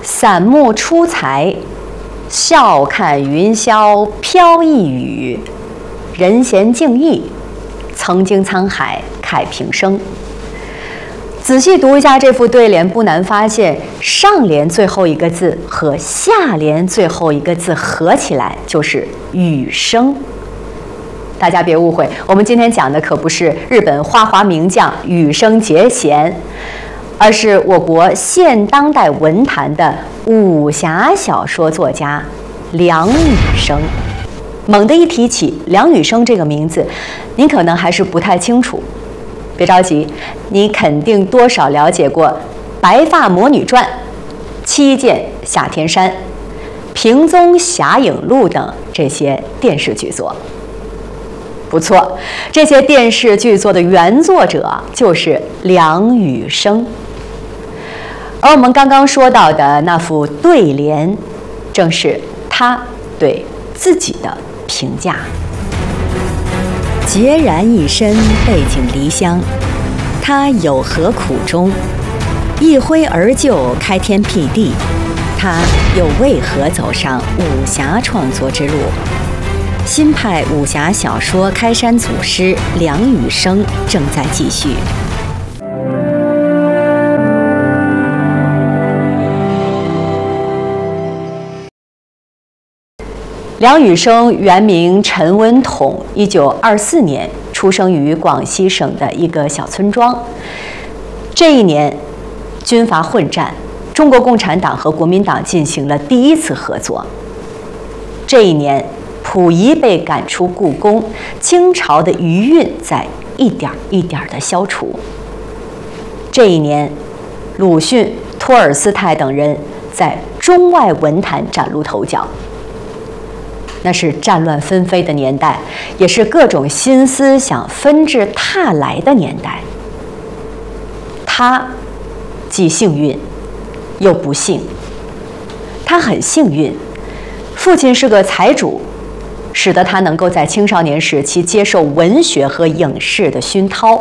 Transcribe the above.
散目出才，笑看云霄飘逸语，人闲静逸，曾经沧海慨平生。仔细读一下这副对联，不难发现，上联最后一个字和下联最后一个字合起来就是雨声。大家别误会，我们今天讲的可不是日本花滑名将羽生结弦，而是我国现当代文坛的武侠小说作家梁羽生。猛地一提起梁羽生这个名字，您可能还是不太清楚。别着急，你肯定多少了解过《白发魔女传》《七剑下天山》《平宗侠影录》等这些电视剧作。不错，这些电视剧作的原作者就是梁羽生。而我们刚刚说到的那副对联，正是他对自己的评价。孑然一身，背井离乡，他有何苦衷？一挥而就，开天辟地，他又为何走上武侠创作之路？新派武侠小说开山祖师梁羽生正在继续。梁羽生原名陈文统，1924年出生于广西省的一个小村庄。这一年，军阀混战，中国共产党和国民党进行了第一次合作。这一年，溥仪被赶出故宫，清朝的余韵在一点一点地消除。这一年，鲁迅、托尔斯泰等人在中外文坛崭露头角。那是战乱纷飞的年代，也是各种新思想纷至沓来的年代。他既幸运又不幸。他很幸运，父亲是个财主，使得他能够在青少年时期接受文学和影视的熏陶。